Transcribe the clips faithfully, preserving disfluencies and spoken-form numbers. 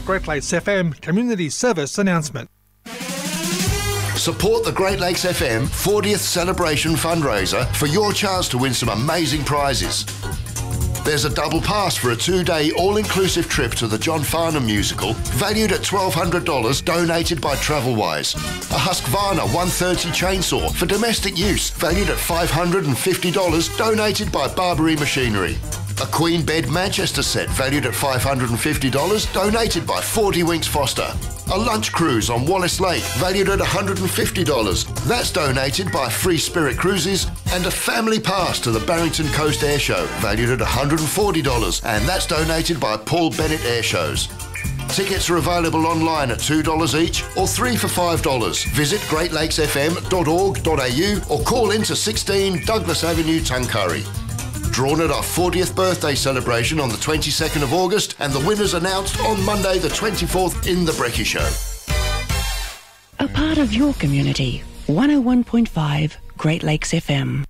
Great Lakes F M Community Service announcement. Support the Great Lakes F M fortieth Celebration fundraiser for your chance to win some amazing prizes. There's a double pass for a two-day all-inclusive trip to the John Farnham musical, valued at twelve hundred dollars, donated by Travelwise. A Husqvarna one thirty chainsaw for domestic use, valued at five hundred fifty dollars, donated by Barbary Machinery. A Queen Bed Manchester set, valued at five hundred fifty dollars, donated by forty Winks Foster. A lunch cruise on Wallace Lake, valued at one hundred fifty dollars. That's donated by Free Spirit Cruises. And a family pass to the Barrington Coast Air Show, valued at one hundred forty dollars. And that's donated by Paul Bennett Air Shows. Tickets are available online at two dollars each or three for five dollars. Visit great lakes f m dot org dot a u or call into sixteen Douglas Avenue, Tuncurry. Drawn at our fortieth birthday celebration on the twenty-second of August, and the winners announced on Monday the twenty-fourth in The Brekkie Show. A part of your community. one oh one point five Great Lakes F M.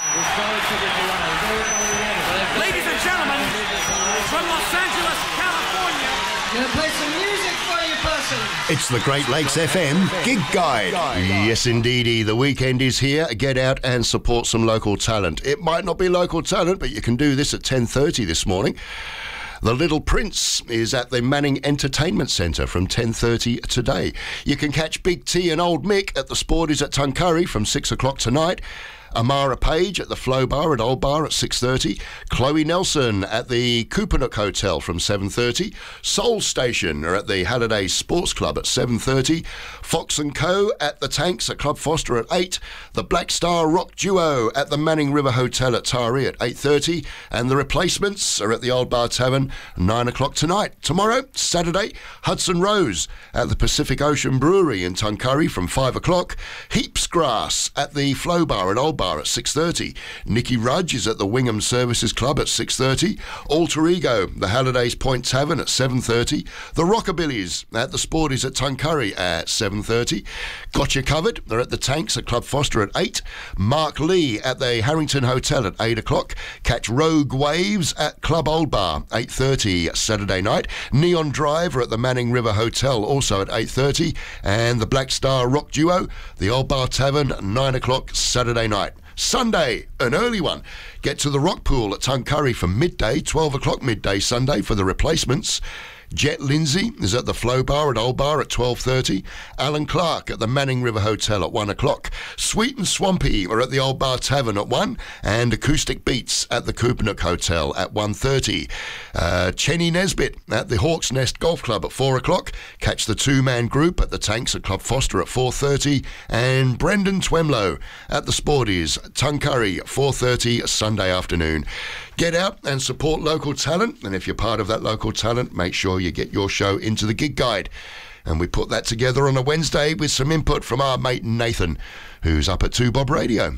Ladies and gentlemen, from Los Angeles, California, gonna play some music for you, person. It's the Great Lakes F M Gig Guide. Yes, indeedy. The weekend is here. Get out and support some local talent. It might not be local talent, but you can do this at ten thirty this morning. The Little Prince is at the Manning Entertainment Centre from ten thirty today. You can catch Big T and Old Mick at the Sporties at Tuncurry from six o'clock tonight. Amara Page at the Flow Bar at Old Bar at six thirty. Chloe Nelson at the Coopanook Hotel from seven thirty. Soul Station are at the Halliday Sports Club at seven thirty. Fox and Co at the Tanks at Club Foster at eight. The Black Star Rock Duo at the Manning River Hotel at Taree at eight thirty. And the Replacements are at the Old Bar Tavern nine o'clock tonight. Tomorrow, Saturday, Hudson Rose at the Pacific Ocean Brewery in Tuncurry from five o'clock. Heaps Grass at the Flow Bar at Old Bar at six thirty. Nicky Rudge is at the Wingham Services Club at six thirty. Alter Ego, the Hallidays Point Tavern at seven thirty. The Rockabillys at the Sporties at Tuncurry at seven thirty. Gotcha Covered, they're at the Tanks at Club Foster at eight. Mark Lee at the Harrington Hotel at eight o'clock. Catch Rogue Waves at Club Old Bar eight thirty Saturday night. Neon Drive are at the Manning River Hotel also at eight thirty. And the Black Star Rock Duo, the Old Bar Tavern nine o'clock Saturday night. Sunday, an early one. Get to the Rock Pool at Tuncurry from midday, twelve o'clock midday Sunday for the Replacements. Jet Lindsay is at the Flow Bar at Old Bar at twelve thirty. Alan Clark at the Manning River Hotel at one o'clock. Sweet and Swampy are at the Old Bar Tavern at one. And Acoustic Beats at the Coopanook Hotel at one thirty. Uh, Chenny Nesbitt at the Hawks Nest Golf Club at four o'clock. Catch the two-man group at the Tanks at Club Foster at four thirty. And Brendan Twemlow at the Sporties, Tuncurry, four thirty Sunday afternoon. Get out and support local talent, and if you're part of that local talent, make sure you get your show into the Gig Guide. And we put that together on a Wednesday with some input from our mate Nathan, who's up at two Bob Radio.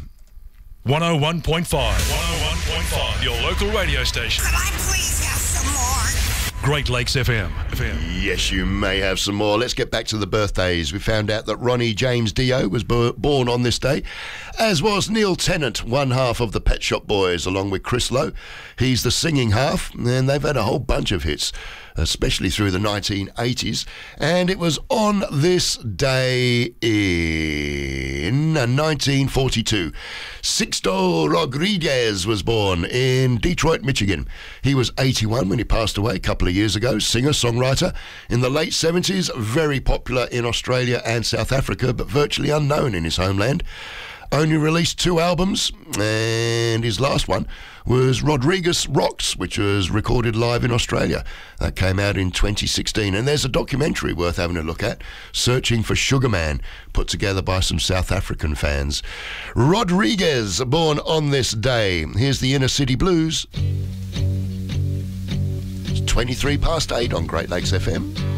one oh one point five. one oh one point five, your local radio station. Could I please have some more? Great Lakes F M. F M. Yes, you may have some more. Let's get back to the birthdays. We found out that Ronnie James Dio was bo- born on this day, as was Neil Tennant, one half of the Pet Shop Boys, along with Chris Lowe. He's the singing half, and they've had a whole bunch of hits, especially through the nineteen eighties. And it was on this day in nineteen forty-two. Sixto Rodriguez was born in Detroit, Michigan. He was eighty-one when he passed away a couple of years ago. Singer, songwriter. In the late seventies, very popular in Australia and South Africa, but virtually unknown in his homeland. Only released two albums, and his last one was Rodriguez Rocks, which was recorded live in Australia. That came out in twenty sixteen, and there's a documentary worth having a look at, Searching for Sugar Man, put together by some South African fans. Rodriguez, born on this day. Here's the Inner City Blues. It's twenty-three past eight on Great Lakes F M.